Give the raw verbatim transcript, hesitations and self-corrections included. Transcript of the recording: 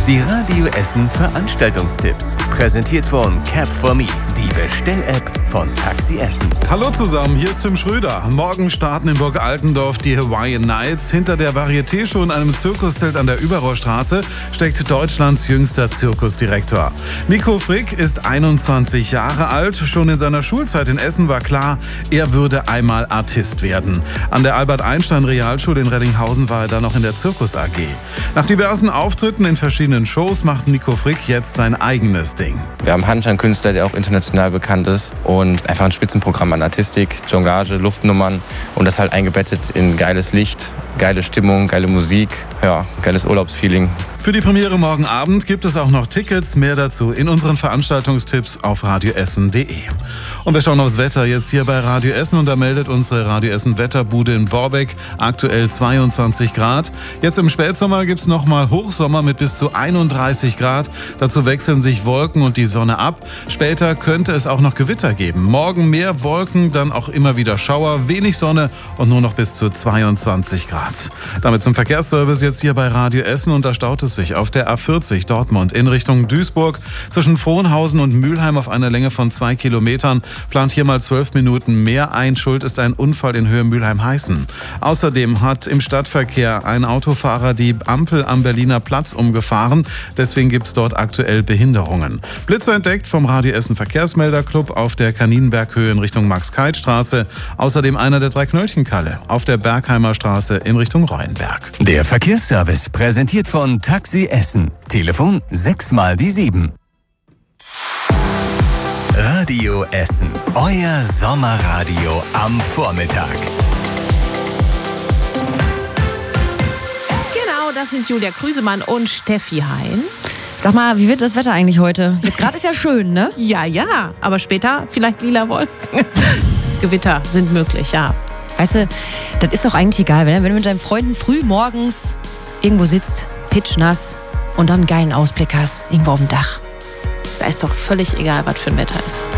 Die Radio Essen Veranstaltungstipps. Präsentiert von Cap for Me, die Bestell-App von Taxi Essen. Hallo zusammen, hier ist Tim Schröder. Morgen starten in Burg Altendorf die Hawaiian Nights. Hinter der Varieté-Show in einem Zirkuszelt an der Überrohrstraße steckt Deutschlands jüngster Zirkusdirektor. Nico Frick ist einundzwanzig Jahre alt. Schon in seiner Schulzeit in Essen war klar, er würde einmal Artist werden. An der Albert-Einstein-Realschule in Reddinghausen war er dann noch in der Zirkus A G. Nach diversen Auftritten in verschiedenen Shows macht Nico Frick jetzt sein eigenes Ding. Wir haben Handscheinkünstler, der auch international bekannt ist, und einfach ein Spitzenprogramm an Artistik, Jonglage, Luftnummern und das halt eingebettet in geiles Licht, geile Stimmung, geile Musik, ja, geiles Urlaubsfeeling. Für die Premiere morgen Abend gibt es auch noch Tickets. Mehr dazu in unseren Veranstaltungstipps auf radioessen punkt de. Und wir schauen aufs Wetter jetzt hier bei Radio Essen und da meldet unsere Radio Essen Wetterbude in Borbeck aktuell zweiundzwanzig Grad. Jetzt im Spätsommer gibt es nochmal Hochsommer mit bis zu einunddreißig Grad. Dazu wechseln sich Wolken und die Sonne ab. Später könnte es auch noch Gewitter geben. Morgen mehr Wolken, dann auch immer wieder Schauer, wenig Sonne und nur noch bis zu zweiundzwanzig Grad. Damit zum Verkehrsservice jetzt hier bei Radio Essen und da staut es sich auf der A vierzig Dortmund in Richtung Duisburg zwischen Frohnhausen und Mülheim auf einer Länge von zwei Kilometern. Plant hier mal zwölf Minuten mehr ein. Schuld ist ein Unfall in Höhe Mülheim-Heißen. Außerdem hat im Stadtverkehr ein Autofahrer die Ampel am Berliner Platz umgefahren. Deswegen gibt es dort aktuell Behinderungen. Blitzer entdeckt vom Radio Essen Verkehrsmelderclub auf der Kaninberghöhe in Richtung Max-Kalt-Straße. Außerdem einer der drei Knöllchenkalle auf der Bergheimer Straße in Richtung Reuenberg. Der Verkehrsservice präsentiert von Taxi Essen. Telefon sechs mal die sieben. Radio Essen. Euer Sommerradio am Vormittag. Genau, das sind Julia Krüsemann und Steffi Hein. Sag mal, wie wird das Wetter eigentlich heute? Jetzt gerade ist ja schön, ne? Ja, ja, aber später vielleicht lila Wolken. Gewitter sind möglich, ja. Weißt du, das ist doch eigentlich egal, wenn du mit deinen Freunden früh morgens irgendwo sitzt, pitschnass und dann einen geilen Ausblick hast, irgendwo auf dem Dach. Da ist doch völlig egal, was für ein Wetter ist.